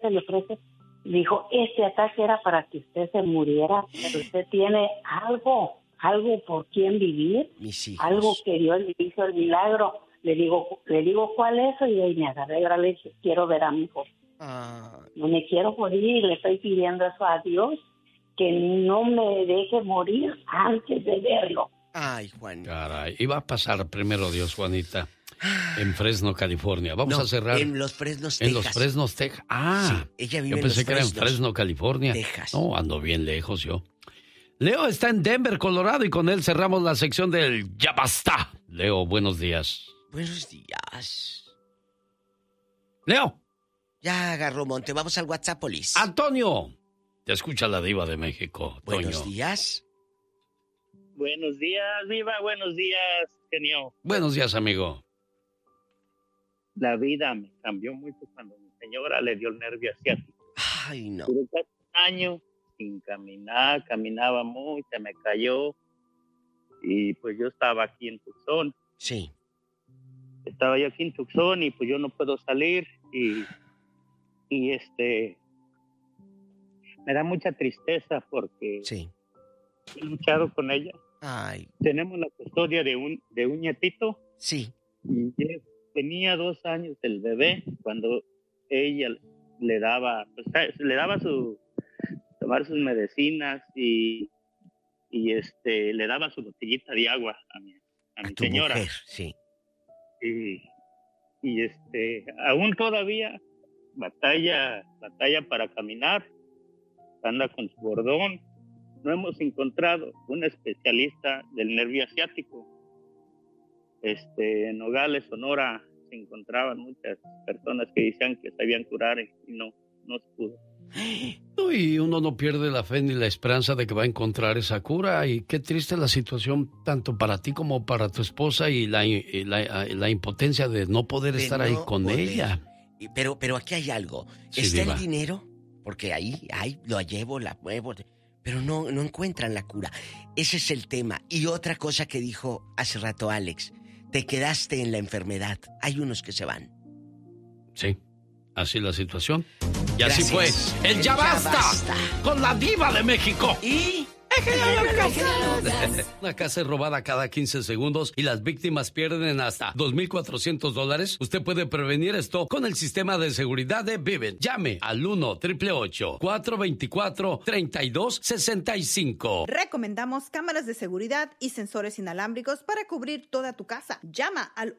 se le ofrece? Dijo, este ataque era para que usted se muriera, pero usted tiene algo por quien vivir, algo que Dios le hizo el milagro. Le digo, ¿cuál es? Y ahí me agarré, ahora le dije, quiero ver a mi hijo. No me quiero morir, le estoy pidiendo eso a Dios, que no me deje morir antes de verlo. Ay, Juanita. Caray, iba a pasar primero Dios, Juanita, en Fresno, California. Vamos a cerrar. En los Fresnos, Texas. En los Fresnos, Texas. Sí, ella vive yo pensé que era en Fresnos, Fresno, California. Texas. No, ando bien lejos yo. Leo está en Denver, Colorado, y con él cerramos la sección del Ya Basta. Leo, buenos días. Buenos días. Leo. Ya agarró monte, vamos al WhatsApp, Polis. Antonio, te escucha la diva de México. Buenos días. Buenos días, Diva. Buenos días, genio. Buenos días, amigo. La vida me cambió mucho cuando mi señora le dio el nervio asiático. Ay, no. Duré casi un año sin caminar, caminaba mucho, se me cayó. Y pues yo estaba aquí en Tucson. Sí. Estaba yo aquí en Tucson y pues yo no puedo salir y me da mucha tristeza porque he luchado con ella. Ay. Tenemos la custodia de un nietito. Sí. Y tenía 2 años el bebé cuando ella le daba tomar sus medicinas y le daba su botellita de agua a mi señora. Mujer, sí. Y aún todavía batalla para caminar, anda con su bordón. No hemos encontrado un especialista del nervio asiático. En Nogales, Sonora, se encontraban muchas personas que decían que sabían curar y no se pudo. No, y uno no pierde la fe ni la esperanza de que va a encontrar esa cura. Y qué triste la situación tanto para ti como para tu esposa y la impotencia de no poder estar ahí con ella. Pero aquí hay algo. Sí, está diva. el dinero, porque ahí lo llevo, la muevo, pero no encuentran la cura. Ese es el tema. Y otra cosa que dijo hace rato Alex, te quedaste en la enfermedad. Hay unos que se van. Sí, así la situación. Y Gracias. así fue el Ya Basta con la diva de México. Y... Una casa es robada cada 15 segundos y las víctimas pierden hasta $2,400. Usted puede prevenir esto con el sistema de seguridad de Vivint. Llame al 1-888-424-3265. Recomendamos cámaras de seguridad y sensores inalámbricos para cubrir toda tu casa. Llama al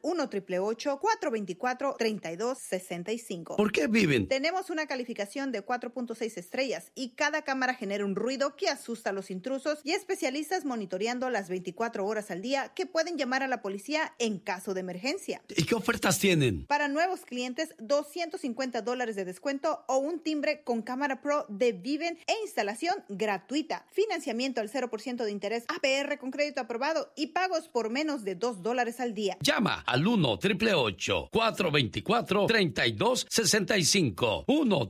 1-888-424-3265. ¿Por qué Vivint? Tenemos una calificación de 4.6 estrellas y cada cámara genera un ruido que asusta a los intrusos y especialistas monitoreando las 24 horas al día que pueden llamar a la policía en caso de emergencia. ¿Y qué ofertas tienen? Para nuevos clientes, $250 de descuento o un timbre con cámara pro de Vivint e instalación gratuita. Financiamiento al 0% de interés, APR con crédito aprobado y pagos por menos de $2 al día. Llama al 1-888-424-3265.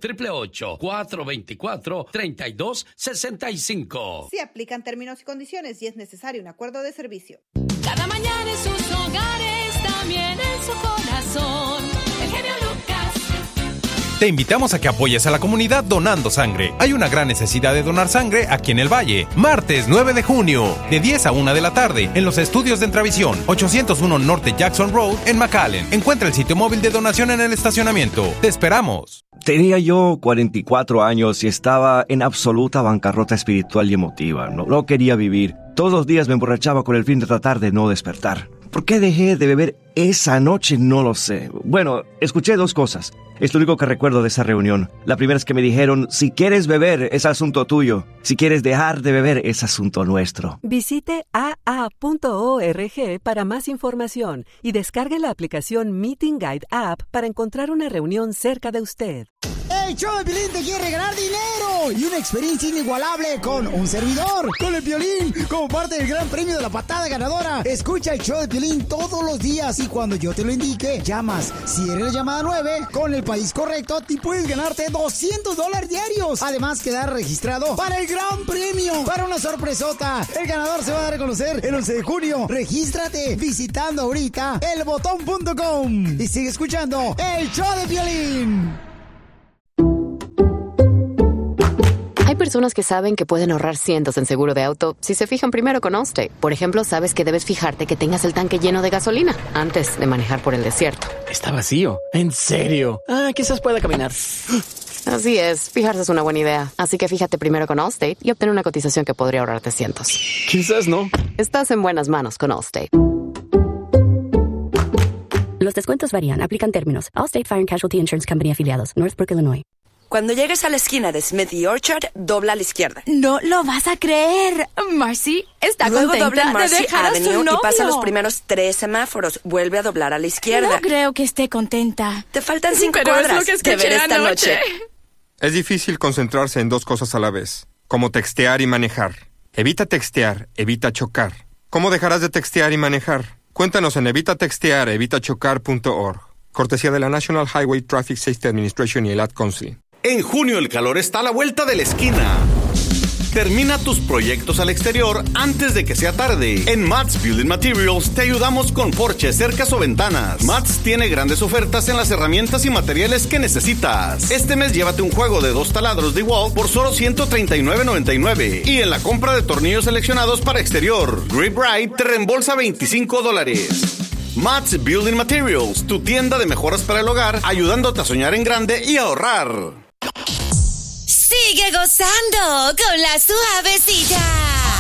1-888-424-3265. Se aplican términos y condiciones y es necesario un acuerdo de servicio. Cada mañana en sus hogares, también en su corazón. El genio Lucas. Te invitamos a que apoyes a la comunidad donando sangre. Hay una gran necesidad de donar sangre aquí en el Valle. Martes 9 de junio, de 10 a 1 de la tarde, en los estudios de Entravisión, 801 Norte Jackson Road, en McAllen. Encuentra el sitio móvil de donación en el estacionamiento. ¡Te esperamos! Tenía yo 44 años y estaba en absoluta bancarrota espiritual y emotiva. No quería vivir. Todos los días me emborrachaba con el fin de tratar de no despertar. ¿Por qué dejé de beber esa noche? No lo sé. Bueno, escuché 2 cosas. Es lo único que recuerdo de esa reunión. La primera es que me dijeron, si quieres beber, es asunto tuyo. Si quieres dejar de beber, es asunto nuestro. Visite aa.org para más información y descargue la aplicación Meeting Guide App para encontrar una reunión cerca de usted. El show de Piolín te quiere regalar dinero y una experiencia inigualable con un servidor, con el Piolín, como parte del gran premio de la patada ganadora. Escucha el show de Piolín todos los días y cuando yo te lo indique, llamas. Si eres la llamada 9, con el país correcto, te puedes ganarte $200 diarios. Además, quedar registrado para el gran premio, para una sorpresota. El ganador se va a dar a conocer el 11 de junio. Regístrate visitando ahorita elbotón.com y sigue escuchando el show de Piolín. personas que saben que pueden ahorrar cientos en seguro de auto si se fijan primero con Allstate. Por ejemplo, sabes que debes fijarte que tengas el tanque lleno de gasolina antes de manejar por el desierto. Está vacío. ¿En serio? Quizás pueda caminar. Así es, fijarse es una buena idea. Así que fíjate primero con Allstate y obtén una cotización que podría ahorrarte cientos. Quizás no. Estás en buenas manos con Allstate. Los descuentos varían. Aplican términos. Allstate Fire and Casualty Insurance Company afiliados. Northbrook, Illinois. Cuando llegues a la esquina de Smith y Orchard, dobla a la izquierda. No lo vas a creer. Marcy está Luego contenta dobla en Marcy de dejar a su Avenue novio. y pasa los primeros 3 semáforos. Vuelve a doblar a la izquierda. No creo que esté contenta. Te faltan 5 Pero cuadras. es lo que escuché Te veré esta anoche. noche. Es difícil concentrarse en 2 cosas a la vez, como textear y manejar. Evita textear, evita chocar. ¿Cómo dejarás de textear y manejar? Cuéntanos en evitachocar.org. Cortesía de la National Highway Traffic Safety Administration y el Ad Council. En junio el calor está a la vuelta de la esquina. Termina tus proyectos al exterior antes de que sea tarde. En Mats Building Materials te ayudamos con porches, cercas o ventanas. Mats tiene grandes ofertas en las herramientas y materiales que necesitas. Este mes llévate un juego de 2 taladros de wall por solo $139.99. Y en la compra de tornillos seleccionados para exterior, Grip Ride te reembolsa $25. Mats Building Materials, tu tienda de mejoras para el hogar, ayudándote a soñar en grande y ahorrar. Sigue gozando con la suavecita.